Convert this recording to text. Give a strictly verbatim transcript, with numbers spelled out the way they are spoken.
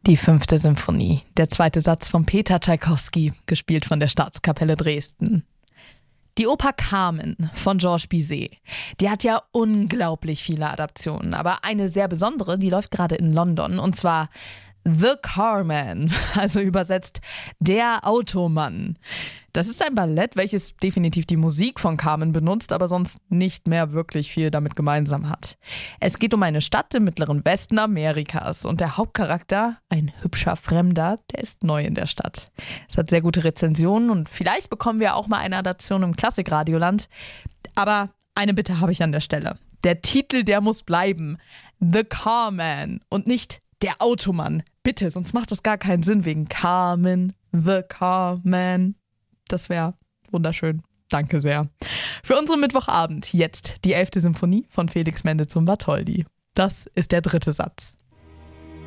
Die fünfte Symphonie, der zweite Satz von Peter Tschaikowski, gespielt von der Staatskapelle Dresden. Die Oper Carmen von Georges Bizet, die hat ja unglaublich viele Adaptionen, aber eine sehr besondere, die läuft gerade in London, und zwar The Carman, also übersetzt der Automann. Das ist ein Ballett, welches definitiv die Musik von Carmen benutzt, aber sonst nicht mehr wirklich viel damit gemeinsam hat. Es geht um eine Stadt im mittleren Westen Amerikas und der Hauptcharakter, ein hübscher Fremder, der ist neu in der Stadt. Es hat sehr gute Rezensionen und vielleicht bekommen wir auch mal eine Adaption im Klassikradioland. Aber eine Bitte habe ich an der Stelle. Der Titel, der muss bleiben. The Carman und nicht der Automann. Bitte, sonst macht das gar keinen Sinn wegen Carmen, The Carman. Das wäre wunderschön. Danke sehr. Für unseren Mittwochabend jetzt die elfte Symphonie von Felix Mendelssohn Bartholdy. Das ist der dritte Satz.